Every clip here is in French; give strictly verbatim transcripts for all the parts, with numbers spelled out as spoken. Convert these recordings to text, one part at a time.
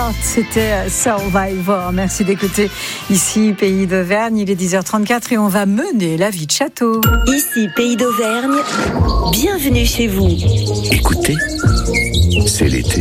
Heart, c'était Survivor. Merci d'écouter ici Pays d'Auvergne. Il est dix heures trente-quatre et on va mener la vie de château. Ici Pays d'Auvergne, bienvenue chez vous. Écoutez, c'est l'été.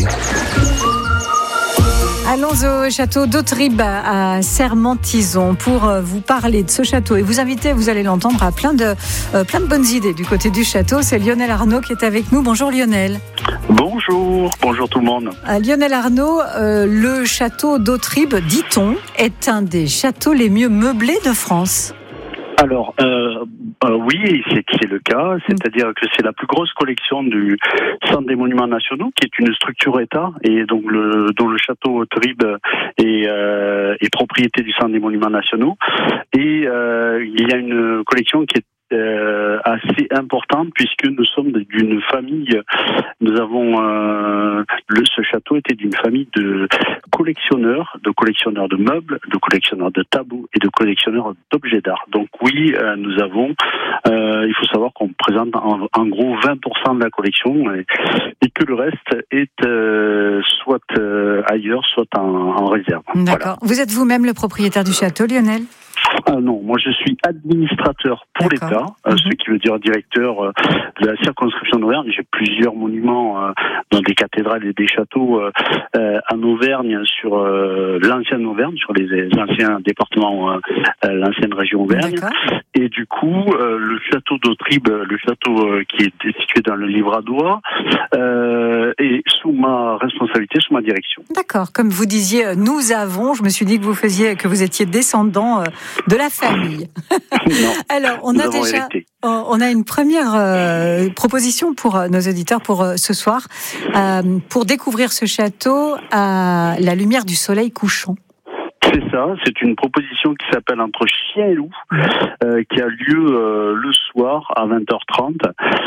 Allons au château d'Autribes à Sermentizon pour vous parler de ce château et vous inviter, vous allez l'entendre, à plein de, euh, plein de bonnes idées du côté du château. C'est Lionel Arnaud qui est avec nous. Bonjour Lionel. Bonjour, bonjour tout le monde. Euh, Lionel Arnaud, euh, le château d'Autribes, dit-on, est un des châteaux les mieux meublés de France. Alors, euh, euh, oui, c'est, c'est le cas, c'est-à-dire que c'est la plus grosse collection du Centre des Monuments Nationaux, qui est une structure État, et donc le, dont le château Autribes est, euh, est propriété du Centre des Monuments Nationaux. Et euh, il y a une collection qui est Euh, assez importante puisque nous sommes d'une famille, nous avons euh, le, ce château était d'une famille de collectionneurs, de collectionneurs de meubles, de collectionneurs de tableaux et de collectionneurs d'objets d'art. Donc oui, euh, nous avons, euh, il faut savoir qu'on présente en, en gros vingt pour cent de la collection et, et que le reste est euh, soit euh, ailleurs, soit en, en réserve. D'accord. Voilà. Vous êtes vous-même le propriétaire du château, Lionel ? Ah non, moi je suis administrateur pour D'accord. l'État, euh, mmh. ce qui veut dire directeur euh, de la circonscription d'Auvergne. J'ai plusieurs monuments euh, dans des cathédrales et des châteaux euh, euh, en Auvergne, sur euh, l'ancienne Auvergne, sur les, les anciens départements, euh, euh, l'ancienne région Auvergne. D'accord. Et du coup, euh, le château d'Autribes, le château euh, qui est situé dans le Livradois, euh, est sous ma responsabilité, sous ma direction. D'accord. Comme vous disiez, nous avons, je me suis dit que vous faisiez, que vous étiez descendant euh, de la famille. Non, alors, on a déjà, hérité. on a une première euh, proposition pour euh, nos auditeurs pour euh, ce soir, euh, pour découvrir ce château à la lumière du soleil couchant. C'est ça, c'est une proposition qui s'appelle Entre chien et loup, euh, qui a lieu euh, le soir à vingt heures trente.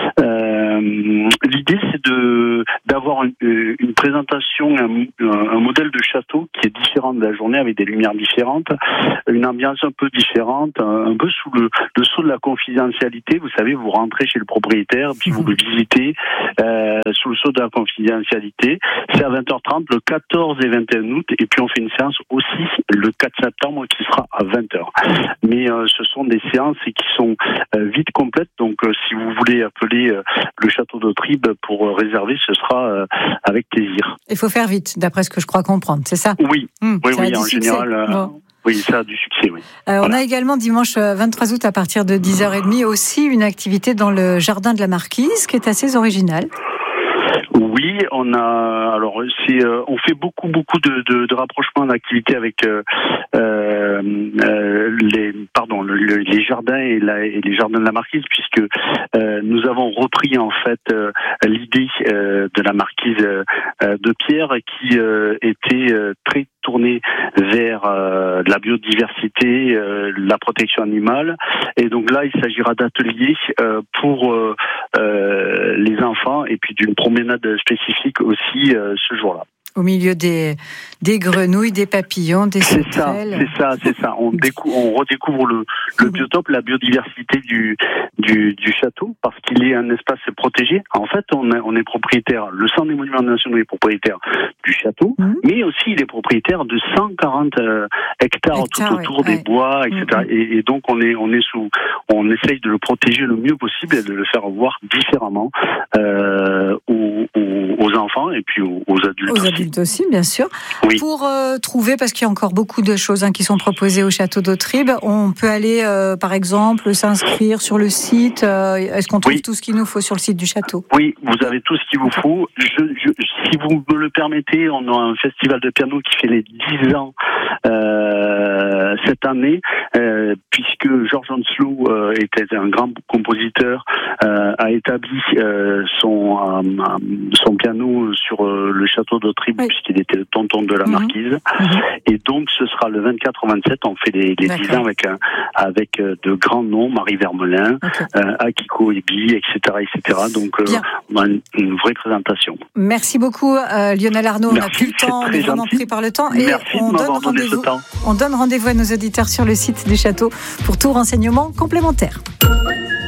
Euh, l'idée, c'est de d'avoir une, une présentation, un, un modèle de château qui est différent de la journée, avec des lumières différentes, une ambiance un peu différente, un peu sous le, le sceau de la confidentialité. Vous savez, vous rentrez chez le propriétaire, puis vous le visitez euh, sous le sceau de la confidentialité. C'est à vingt heures trente, le quatorze et vingt et un août, et puis on fait une séance aussi le quatre septembre qui sera à vingt heures. Mais euh, ce sont des séances qui sont euh, vite complètes, donc euh, si vous voulez appeler euh, le château d'Autribes pour euh, réserver, ce sera euh, avec plaisir. Il faut faire vite, d'après ce que je crois comprendre, c'est ça ? Oui, mmh, oui, oui, en succès. général... Euh, bon. Oui, ça a du succès, oui. Euh, voilà. On a également dimanche vingt-trois août à partir de dix heures trente aussi une activité dans le jardin de la Marquise qui est assez originale. Oui, on a alors c'est euh, on fait beaucoup beaucoup de de, de rapprochements d'activités avec euh, euh, les pardon le, le, les jardins et, la, et les jardins de la Marquise, puisque euh, nous avons repris en fait euh, l'idée euh, de la Marquise euh, de Pierre qui euh, était euh, très tournée vers euh, la biodiversité, euh, la protection animale, et donc là il s'agira d'ateliers euh, pour euh, euh, les enfants et puis d'une promenade spécifique aussi euh, ce jour-là. Au milieu des, des grenouilles, des papillons, des c'est sauterelles. ça, c'est ça, c'est ça. On, décou- on redécouvre le, le biotope, la biodiversité du, du, du château, parce qu'il est un espace protégé. En fait, on, a, on est propriétaire, le Centre des Monuments Nationaux est propriétaire du château, mmh. mais aussi il est propriétaire de cent quarante euh, hectares, hectares tout autour ouais, des ouais. bois, et cetera. Mmh. Et, et donc on est, on est sous, on essaye de le protéger le mieux possible et de le faire voir différemment euh, aux, aux, aux enfants et puis aux, aux adultes. Aux aussi. adultes aussi, bien sûr. Oui. Pour euh, trouver, parce qu'il y a encore beaucoup de choses hein, qui sont proposées au château d'Autribes, on peut aller, euh, par exemple, s'inscrire sur le site. Euh, est-ce qu'on trouve oui. tout ce qu'il nous faut sur le site du château ? Oui, vous avez tout ce qu'il vous faut. Je, je, si vous me le permettez, on a un festival de piano qui fait les dix ans euh, cette année, euh, puisque George Onslow euh, était un grand compositeur, euh, a établi euh, son, euh, son piano sur euh, le château d'Autribes, oui. puisqu'il était le tonton de la mmh. Marquise. Mmh. Et donc, ce sera le vingt-quatre au vingt-sept, on fait les, les dix ans avec, un, avec de grands noms, Marie Vermelin, okay. euh, Akiko Ebi, et cetera, et cetera. Donc, euh, on a une, une vraie présentation. Merci beaucoup, euh, Lionel Arnaud. Merci, on n'a plus le temps, on est vraiment pris par le temps. Et Merci on donne, rendez-vous, on donne rendez-vous à nos auditeurs sur le site du château pour tout renseignement complémentaire.